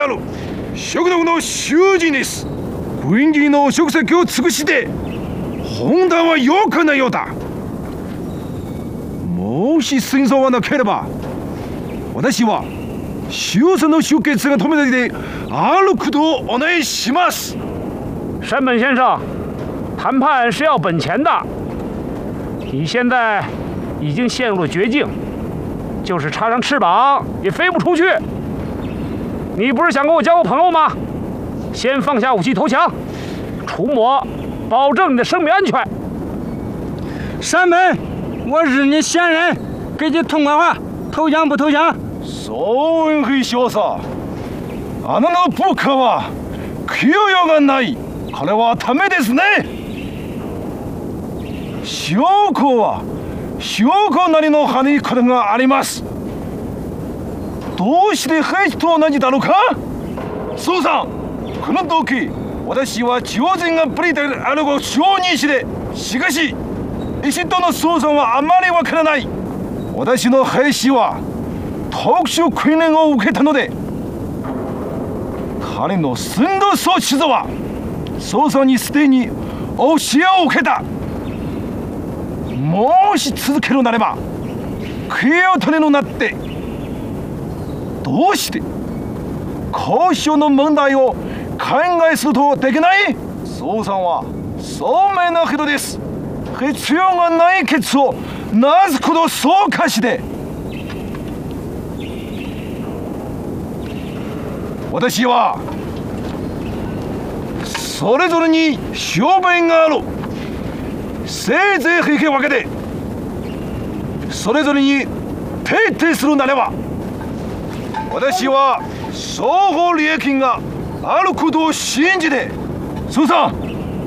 食道の囚人です。軍人の職責を尽くして本段は良くないようだ。もし戦争がなければ私は修正の出血が止めたりで歩くとお願いします。 山本先生，谈判是要本钱的，你现在已经陷入了绝境，就是插上翅膀也飞不出去。你不是想跟我交个朋友吗？先放下武器投降，除魔，保证你的生命安全。 山本，我日你闲人，给句痛快话，投降不投降？ そういう少佐、あなたの部下は給与がない。これはダメですね。将校は将校なりの張り方があります。どうして兵士と同じだろうか。総さん、この時私は上手がぶりであるを承認して、しかし石戸の総さんはあまりわからない。私の兵士は特殊訓練を受けたので、彼の寸胴装置は総さんにすでに教えを受けた。もし続けるなれば気を取れぬなって、どうして交渉の問題を考えするとできない。総さんは聡明な人です。必要がないケツをなすことそうかして、私はそれぞれに商売がある。せいぜい引き分けてそれぞれに徹底するなれば、私は双方利益があることを信じて、総さん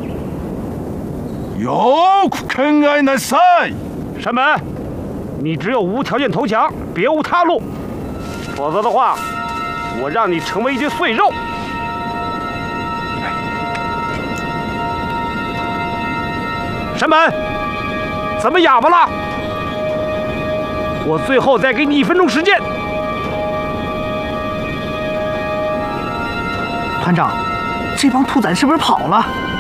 よく考えなさい。 山本，你只有无条件投降，别无他路，否则的话，我让你成为一具碎肉。山本，怎么哑巴了？我最后再给你1分钟时间。 团长，这帮兔崽是不是跑了？